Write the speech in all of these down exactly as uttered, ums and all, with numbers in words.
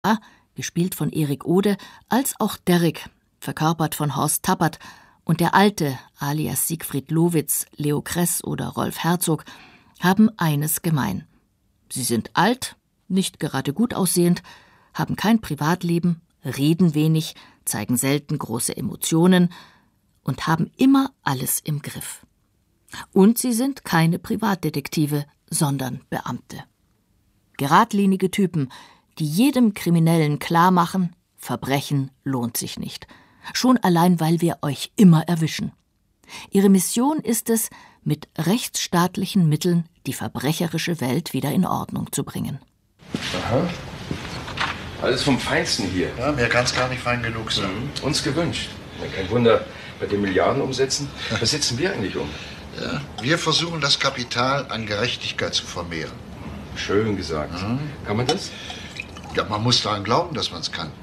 gespielt von Erik Ode, als auch Derrick, verkörpert von Horst Tappert, und der Alte, alias Siegfried Lowitz, Leo Kress oder Rolf Herzog, haben eines gemein. Sie sind alt, nicht gerade gut aussehend, haben kein Privatleben, reden wenig, zeigen selten große Emotionen und haben immer alles im Griff. Und sie sind keine Privatdetektive, sondern Beamte. Geradlinige Typen, die jedem Kriminellen klar machen, Verbrechen lohnt sich nicht. Schon allein, weil wir euch immer erwischen. Ihre Mission ist es, mit rechtsstaatlichen Mitteln die verbrecherische Welt wieder in Ordnung zu bringen. Aha. Alles vom Feinsten hier. Ja, mir kann es gar nicht fein genug sein. Mhm. Uns gewünscht. Kein Wunder, bei den Milliarden umsetzen. Was setzen wir eigentlich um? Ja, wir versuchen, das Kapital an Gerechtigkeit zu vermehren. Schön gesagt. Mhm. Kann man das? Ja, man muss daran glauben, dass man es kann.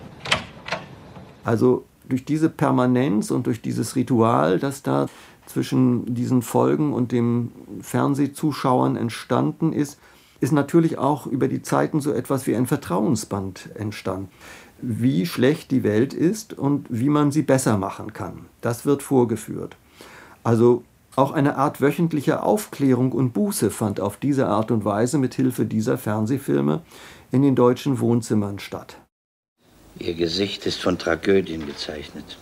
Also durch diese Permanenz und durch dieses Ritual, das da zwischen diesen Folgen und dem Fernsehzuschauern entstanden ist, ist natürlich auch über die Zeiten so etwas wie ein Vertrauensband entstanden. Wie schlecht die Welt ist und wie man sie besser machen kann. Das wird vorgeführt. Also auch eine Art wöchentlicher Aufklärung und Buße fand auf diese Art und Weise mit Hilfe dieser Fernsehfilme in den deutschen Wohnzimmern statt. Ihr Gesicht ist von Tragödien gezeichnet.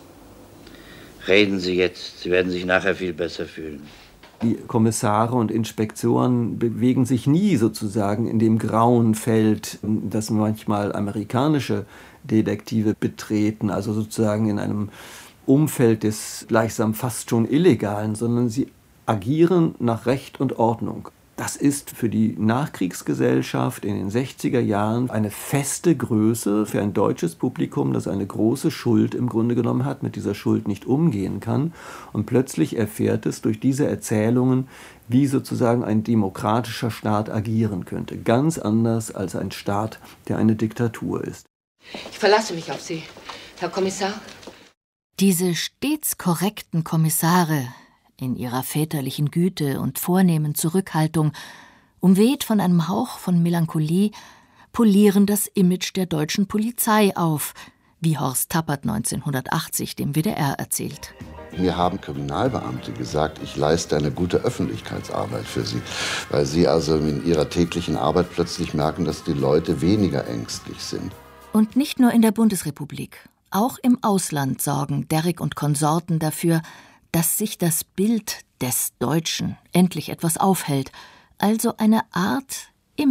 Reden Sie jetzt, Sie werden sich nachher viel besser fühlen. Die Kommissare und Inspektoren bewegen sich nie sozusagen in dem grauen Feld, das manchmal amerikanische Detektive betreten, also sozusagen in einem Umfeld des gleichsam fast schon Illegalen, sondern sie agieren nach Recht und Ordnung. Das ist für die Nachkriegsgesellschaft in den sechziger Jahren eine feste Größe für ein deutsches Publikum, das eine große Schuld im Grunde genommen hat, mit dieser Schuld nicht umgehen kann. Und plötzlich erfährt es durch diese Erzählungen, wie sozusagen ein demokratischer Staat agieren könnte. Ganz anders als ein Staat, der eine Diktatur ist. Ich verlasse mich auf Sie, Herr Kommissar. Diese stets korrekten Kommissare, in ihrer väterlichen Güte und vornehmen Zurückhaltung, umweht von einem Hauch von Melancholie, polieren das Image der deutschen Polizei auf, wie Horst Tappert neunzehnhundertachtzig dem W D R erzählt. Mir haben Kriminalbeamte gesagt, ich leiste eine gute Öffentlichkeitsarbeit für sie, weil sie also in ihrer täglichen Arbeit plötzlich merken, dass die Leute weniger ängstlich sind. Und nicht nur in der Bundesrepublik, auch im Ausland sorgen Derrick und Konsorten dafür, dass sich das Bild des Deutschen endlich etwas aufhält, also eine Art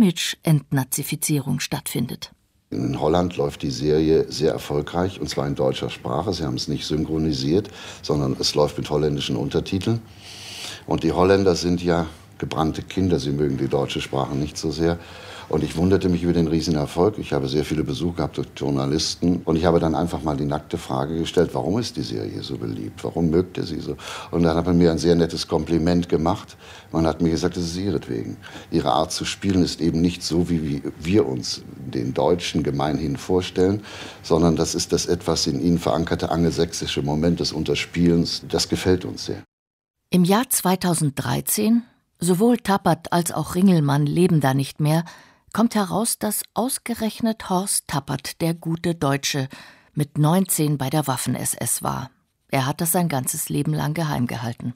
Image-Entnazifizierung stattfindet. In Holland läuft die Serie sehr erfolgreich, und zwar in deutscher Sprache. Sie haben es nicht synchronisiert, sondern es läuft mit holländischen Untertiteln. Und die Holländer sind ja gebrannte Kinder, sie mögen die deutsche Sprache nicht so sehr. Und ich wunderte mich über den Riesenerfolg. Ich habe sehr viele Besuche gehabt durch Journalisten. Und ich habe dann einfach mal die nackte Frage gestellt, warum ist die Serie so beliebt? Warum mögt ihr sie so? Und dann hat man mir ein sehr nettes Kompliment gemacht. Man hat mir gesagt, das ist ihretwegen. Ihre Art zu spielen ist eben nicht so, wie wir uns den Deutschen gemeinhin vorstellen, sondern das ist das etwas in ihnen verankerte angelsächsische Moment des Unterspielens. Das gefällt uns sehr. Im Jahr zweitausenddreizehn, sowohl Tappert als auch Ringelmann leben da nicht mehr, kommt heraus, dass ausgerechnet Horst Tappert, der gute Deutsche, mit neunzehn bei der Waffen-S S war. Er hat das sein ganzes Leben lang geheim gehalten.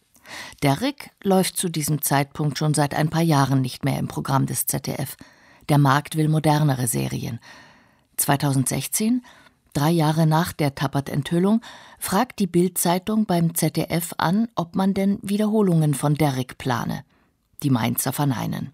Derrick läuft zu diesem Zeitpunkt schon seit ein paar Jahren nicht mehr im Programm des Z D F. Der Markt will modernere Serien. zweitausendsechzehn, drei Jahre nach der Tappert-Enthüllung, fragt die Bild-Zeitung beim Z D F an, ob man denn Wiederholungen von Derrick plane. Die Mainzer verneinen.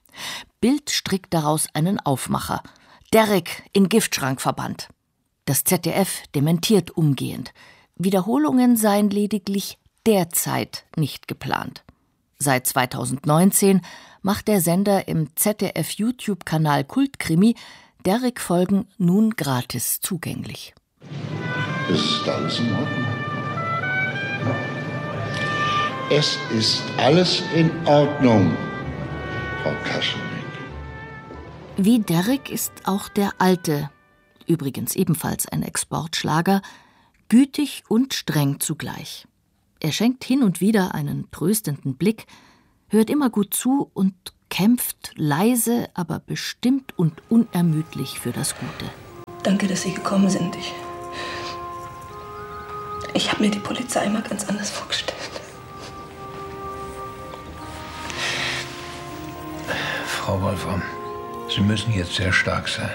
Bild strickt daraus einen Aufmacher. Derrick in Giftschrank verbannt. Das Z D F dementiert umgehend. Wiederholungen seien lediglich derzeit nicht geplant. Seit zweitausendneunzehehn macht der Sender im Z D F-YouTube-Kanal Kultkrimi Derrick-Folgen nun gratis zugänglich. Ist alles in Ordnung? Es ist alles in Ordnung, Frau Kaschelnick. Wie Derrick ist auch der Alte, übrigens ebenfalls ein Exportschlager, gütig und streng zugleich. Er schenkt hin und wieder einen tröstenden Blick, hört immer gut zu und kämpft leise, aber bestimmt und unermüdlich für das Gute. Danke, dass Sie gekommen sind. Ich, ich habe mir die Polizei immer ganz anders vorgestellt. Frau Wolfram, Sie müssen jetzt sehr stark sein.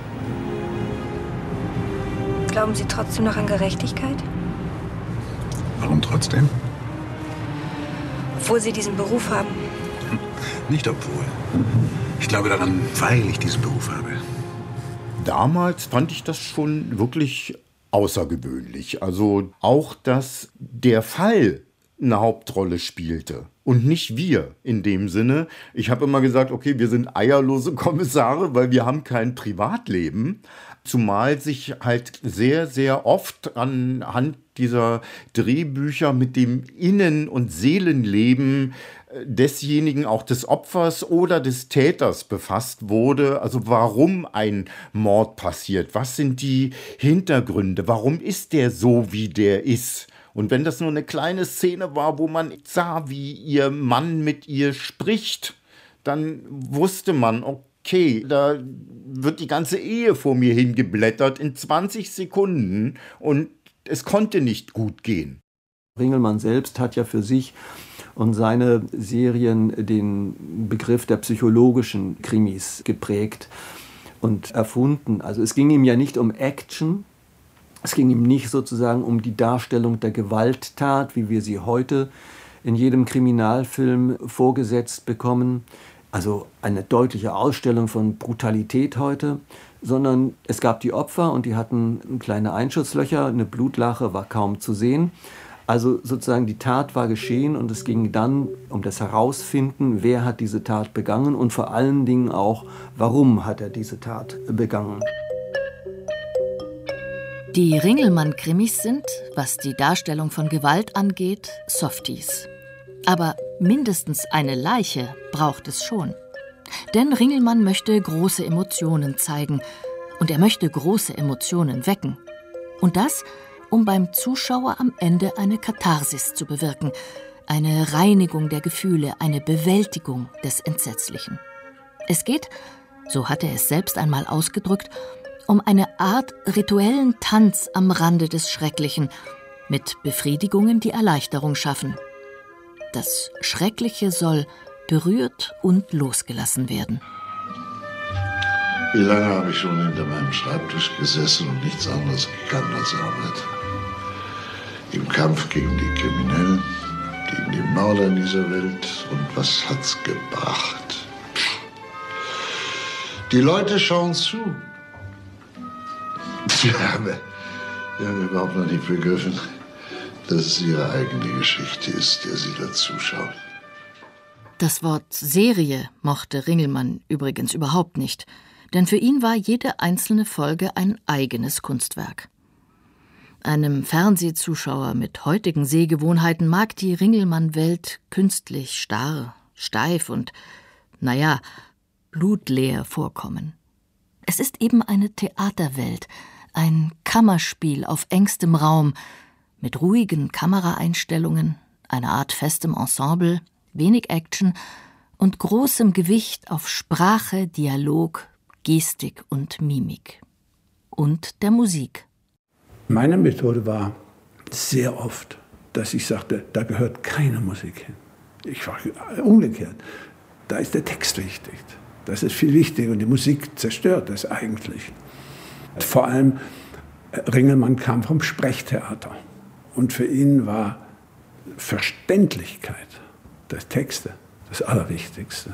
Glauben Sie trotzdem noch an Gerechtigkeit? Warum trotzdem? Obwohl Sie diesen Beruf haben. Nicht obwohl. Ich glaube daran, weil ich diesen Beruf habe. Damals fand ich das schon wirklich außergewöhnlich. Also auch, dass der Fall eine Hauptrolle spielte und nicht wir in dem Sinne. Ich habe immer gesagt, okay, wir sind eierlose Kommissare, weil wir haben kein Privatleben. Zumal sich halt sehr, sehr oft anhand dieser Drehbücher mit dem Innen- und Seelenleben desjenigen, auch des Opfers oder des Täters befasst wurde. Also warum ein Mord passiert, was sind die Hintergründe, warum ist der so, wie der ist? Und wenn das nur eine kleine Szene war, wo man sah, wie ihr Mann mit ihr spricht, dann wusste man, okay, da wird die ganze Ehe vor mir hingeblättert in zwanzig Sekunden und es konnte nicht gut gehen. Ringelmann selbst hat ja für sich und seine Serien den Begriff der psychologischen Krimis geprägt und erfunden. Also es ging ihm ja nicht um Action, es ging ihm nicht sozusagen um die Darstellung der Gewalttat, wie wir sie heute in jedem Kriminalfilm vorgesetzt bekommen, also eine deutliche Ausstellung von Brutalität heute, sondern es gab die Opfer und die hatten kleine Einschusslöcher, eine Blutlache war kaum zu sehen. Also sozusagen die Tat war geschehen und es ging dann um das Herausfinden, wer hat diese Tat begangen und vor allen Dingen auch, warum hat er diese Tat begangen. Die Ringelmann-Krimis sind, was die Darstellung von Gewalt angeht, Softies. Aber mindestens eine Leiche braucht es schon. Denn Ringelmann möchte große Emotionen zeigen. Und er möchte große Emotionen wecken. Und das, um beim Zuschauer am Ende eine Katharsis zu bewirken. Eine Reinigung der Gefühle, eine Bewältigung des Entsetzlichen. Es geht, so hat er es selbst einmal ausgedrückt, um eine Art rituellen Tanz am Rande des Schrecklichen, mit Befriedigungen, die Erleichterung schaffen. Das Schreckliche soll berührt und losgelassen werden. Wie lange habe ich schon hinter meinem Schreibtisch gesessen und nichts anderes gekannt als Arbeit? Im Kampf gegen die Kriminellen, gegen die Mörder in dieser Welt. Und was hat's gebracht? Die Leute schauen zu. Die haben, die haben überhaupt noch nicht begriffen, dass es ihre eigene Geschichte ist, der sie da zuschauen. Das Wort Serie mochte Ringelmann übrigens überhaupt nicht, denn für ihn war jede einzelne Folge ein eigenes Kunstwerk. Einem Fernsehzuschauer mit heutigen Sehgewohnheiten mag die Ringelmann-Welt künstlich starr, steif und, naja, blutleer vorkommen. Es ist eben eine Theaterwelt, ein Kammerspiel auf engstem Raum, mit ruhigen Kameraeinstellungen, einer Art festem Ensemble, wenig Action und großem Gewicht auf Sprache, Dialog, Gestik und Mimik. Und der Musik. Meine Methode war sehr oft, dass ich sagte, da gehört keine Musik hin. Ich war umgekehrt. Da ist der Text wichtig. Das ist viel wichtiger und die Musik zerstört das eigentlich. Vor allem Ringelmann kam vom Sprechtheater und für ihn war Verständlichkeit der Texte das Allerwichtigste.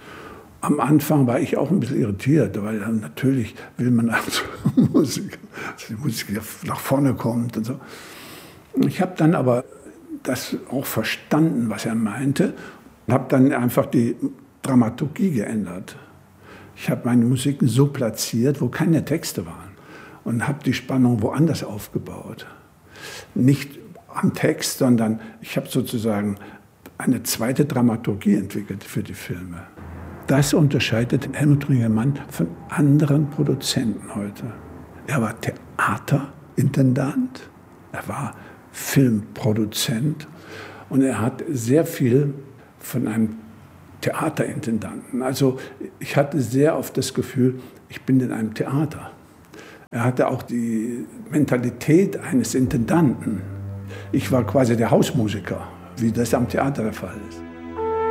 Am Anfang war ich auch ein bisschen irritiert, weil dann natürlich will man als Musiker, dass die Musik nach vorne kommt und so. Ich habe dann aber das auch verstanden, was er meinte, und habe dann einfach die Dramaturgie geändert. Ich habe meine Musiken so platziert, wo keine Texte waren und habe die Spannung woanders aufgebaut. Nicht am Text, sondern ich habe sozusagen eine zweite Dramaturgie entwickelt für die Filme. Das unterscheidet Helmut Ringelmann von anderen Produzenten heute. Er war Theaterintendant, er war Filmproduzent und er hat sehr viel von einem Theaterintendanten. Also ich hatte sehr oft das Gefühl, ich bin in einem Theater. Er hatte auch die Mentalität eines Intendanten. Ich war quasi der Hausmusiker, wie das am Theater der Fall ist.